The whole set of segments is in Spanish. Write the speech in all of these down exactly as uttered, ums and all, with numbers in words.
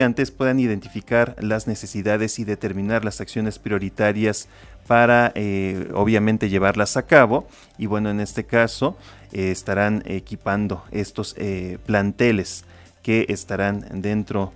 estudiantes puedan identificar las necesidades y determinar las acciones prioritarias para eh, obviamente llevarlas a cabo. Y bueno, en este caso eh, estarán equipando estos eh, planteles que estarán dentro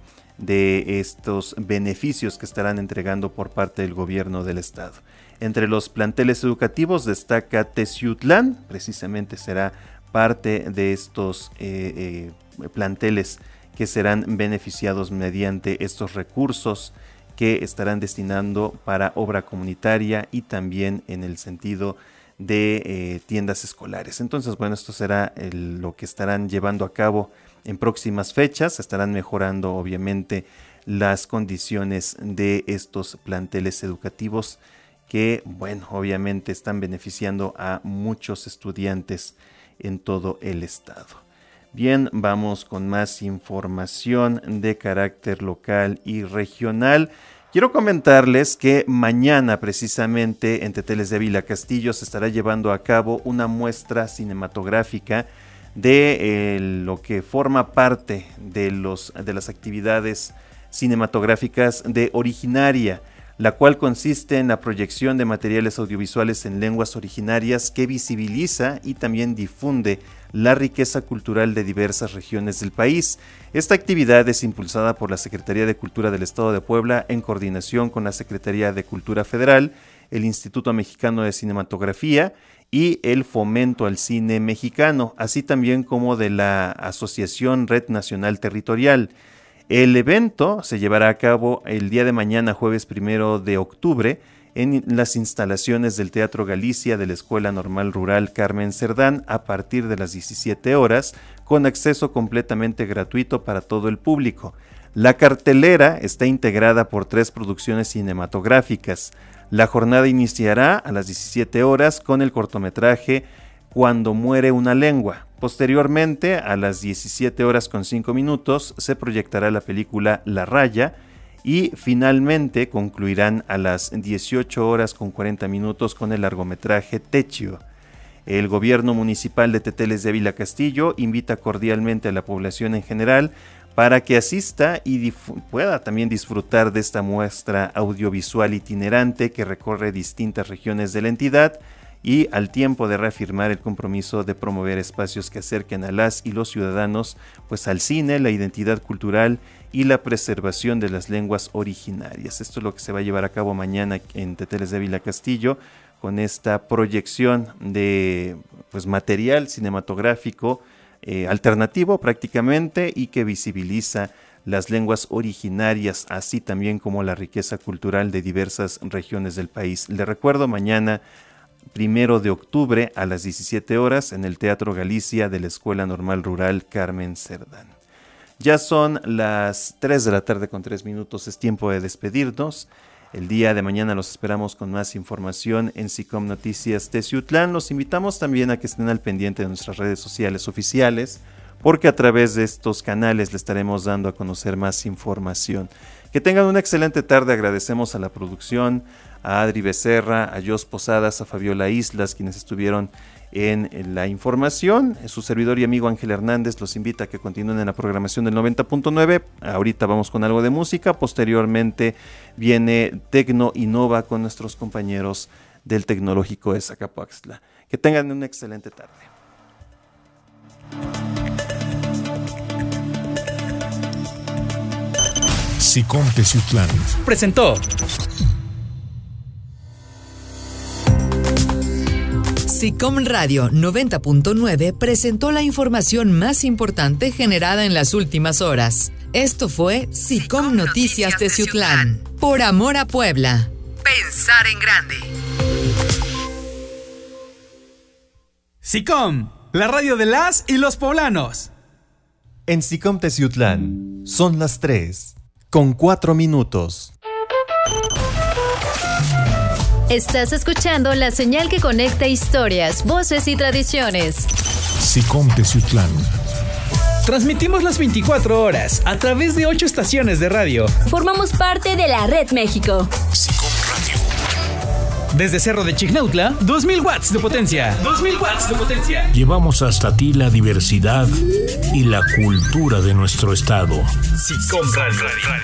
de estos beneficios que estarán entregando por parte del gobierno del estado. Entre los planteles educativos destaca Teciutlán, precisamente será parte de estos eh, eh, planteles que serán beneficiados mediante estos recursos que estarán destinando para obra comunitaria y también en el sentido de eh, tiendas escolares. Entonces, bueno, esto será el, lo que estarán llevando a cabo en próximas fechas. Estarán mejorando obviamente las condiciones de estos planteles educativos que, bueno, obviamente están beneficiando a muchos estudiantes en todo el estado. Bien, vamos con más información de carácter local y regional. Quiero comentarles que mañana precisamente en Teteles de Ávila Castillo se estará llevando a cabo una muestra cinematográfica de eh, lo que forma parte de, los, de las actividades cinematográficas de Originaria, la cual consiste en la proyección de materiales audiovisuales en lenguas originarias que visibiliza y también difunde la riqueza cultural de diversas regiones del país. Esta actividad es impulsada por la Secretaría de Cultura del Estado de Puebla en coordinación con la Secretaría de Cultura Federal, el Instituto Mexicano de Cinematografía y el Fomento al Cine Mexicano, así también como de la Asociación Red Nacional Territorial. El evento se llevará a cabo el día de mañana, jueves primero de octubre, en las instalaciones del Teatro Galicia de la Escuela Normal Rural Carmen Cerdán a partir de las diecisiete horas, con acceso completamente gratuito para todo el público. La cartelera está integrada por tres producciones cinematográficas. La jornada iniciará a las diecisiete horas con el cortometraje Cuando muere una lengua. Posteriormente, a las diecisiete horas con cinco minutos, se proyectará la película La Raya y finalmente concluirán a las dieciocho horas con cuarenta minutos con el largometraje Techio. El gobierno municipal de Teteles de Ávila Castillo invita cordialmente a la población en general para que asista y pueda también disfrutar de esta muestra audiovisual itinerante que recorre distintas regiones de la entidad, y al tiempo de reafirmar el compromiso de promover espacios que acerquen a las y los ciudadanos pues al cine, la identidad cultural y la preservación de las lenguas originarias. Esto es lo que se va a llevar a cabo mañana en Teteles de Ávila Castillo, con esta proyección de pues material cinematográfico eh, alternativo prácticamente, y que visibiliza las lenguas originarias, así también como la riqueza cultural de diversas regiones del país. Le recuerdo, mañana primero de octubre a las diecisiete horas en el Teatro Galicia de la Escuela Normal Rural Carmen Cerdán. Ya son las tres de la tarde con tres minutos, es tiempo de despedirnos. El día de mañana los esperamos con más información en SICOM Noticias Teciutlán. Los invitamos también a que estén al pendiente de nuestras redes sociales oficiales, porque a través de estos canales le estaremos dando a conocer más información. Que tengan una excelente tarde. Agradecemos a la producción, a Adri Becerra, a Jos Posadas, a Fabiola Islas, quienes estuvieron en la información. Su servidor y amigo Ángel Hernández los invita a que continúen en la programación del noventa punto nueve. Ahorita vamos con algo de música. Posteriormente viene Tecno Innova con nuestros compañeros del Tecnológico de Zacapoaxtla. Que tengan una excelente tarde. SICOM Teciutlán presentó SICOM Radio noventa punto nueve presentó la información más importante generada en las últimas horas. Esto fue SICOM Noticias Teciutlán. Por amor a Puebla. Pensar en grande. SICOM, la radio de las y los poblanos. En SICOM Teciutlán son las tres con cuatro minutos. Estás escuchando la señal que conecta historias, voces y tradiciones. SICOM Teciutlán. Transmitimos las veinticuatro horas a través de ocho estaciones de radio. Formamos parte de la Red México. SICOM Radio. Desde Cerro de Chignautla, dos mil watts de potencia. dos mil watts de potencia. Llevamos hasta ti la diversidad y la cultura de nuestro estado. SICOM Radio.